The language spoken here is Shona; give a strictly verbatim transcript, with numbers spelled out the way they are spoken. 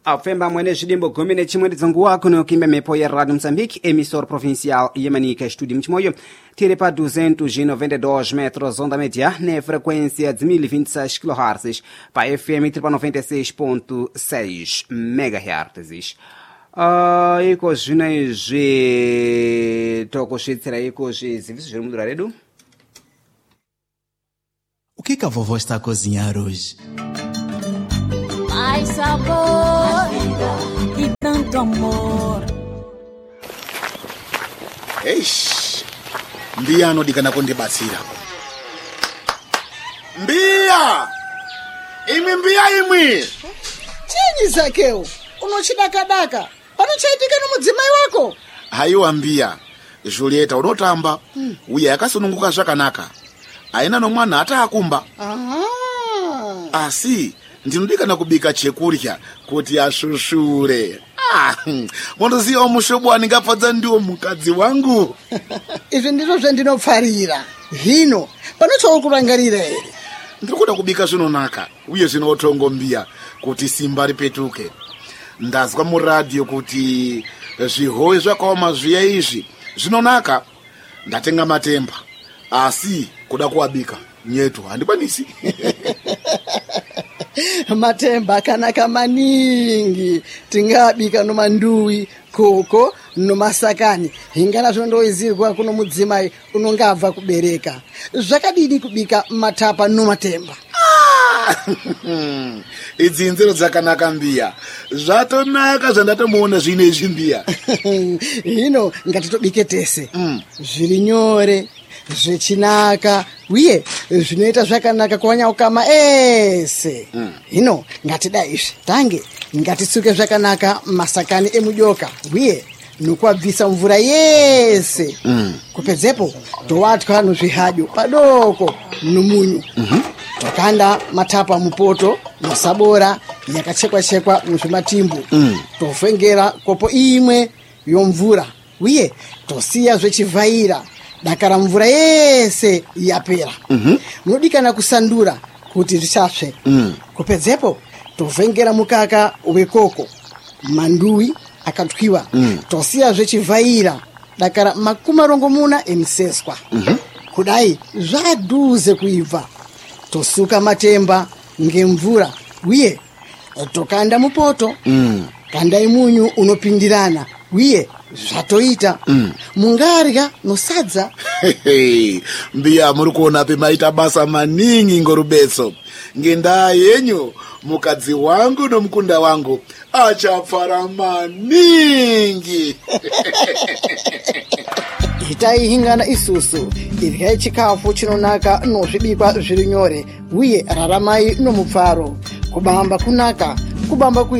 Afemba mwene jidimbo gomene chimwede zanguwa kuno kimbe mepo ya Radio Moçambique, emissor provincial Yemanica Estúdio Mchimoyo, tire para duzentos e noventa e dois metros onda média, na frequência de mil e vinte e seis quilohertz, para F M para noventa e seis ponto seis megahertz. Ah, iko jina je toko shitira iko je serviço de mundo raredo. O que que a vovó está a cozinhar hoje? Mais sabor e tanto amor. Eish, Mbia anodikana kundibatsira. Mbia! Imi Mbia imwi! Chinyi Zakeu, unochidakadaka. Panochaitika nomudzimai wako? Haiwa Mbia, Julieta unotamba, hmm. Uya yakasununguka zvakanaka. Aina nomwana hata akumba. Aha. Asi, ndinodikana kubika chekurya kuti ashushure. Ah, mundoziva mushobo waningafadza ndiwo mukadzi wangu. Izvi ndizvo zvandinopfarira. Hino, panotsvawo kurangarira here. Ndikuda kubika zvinonaka, uye zvinotongo Mbia kuti simba ripetuke. Ndazwa muradio kuti zvihowe zvakaoma zviya izvi zvinonaka. Ndatenga matemba, asi kuda kuabika nyetu handikwanisi. Matemba akanaka maningi. Tingabika nomanduwi, koko, nomasakani. Hingana zvondoizirwa kuno mudzimai unongabva kubereka. Zvakadini kubika matapa nomatemba? Idzi nzero dzakanaka Mbia. Zvatonaka zvandatomuona zvine izvi Mbia. Hino ngatitobike tese. Mm. Zviri nyore, zvechinaka, uye zvinoita zvakanaka kuwanya ukama ese. Mm. Hino ngatida izvi. Tange ngatitsuke zvakanaka masakani emudoka, uye nokuabvisa mvura yese. Mm. Kupedzepo towatwa nozvihadyo padoko nomunyu. Mm-hmm. Tokanda matapa mupoto masabora yakachekwa chekwa muzvimatimbu. Mm. Tovhengera kopo imwe yomvura, uye tosiya zvechivhaira dakara mvura yese yapera. Mm-hmm. Munodikana kusandura kuti zvisapsve. Mm. Kupedzepo tovhengera mukaka wekoko, manduwi akatwiwa. Mm. Tosiya zvechivhaira dakara makumi marongomuna emiseswa. Mm-hmm. Kudai zvaduze kuibva tosuka matemba ngemvura, uye tokanda mupoto. Mm. Kandai munyu unopindirana, uye zvatoita. Mm. Mungarya nosadza. Hey, Mbia muri kuona pemaita basa maningi ngorubetso. Ngendaa yenyu mukadzi wangu nomukunda wangu achapfara maningi. Itai hingana isusu, iryai chikafu chinonaka nozvibikwa zviri nyore, uye raramai nomupfaro. Kubamba kunaka, kubamba kui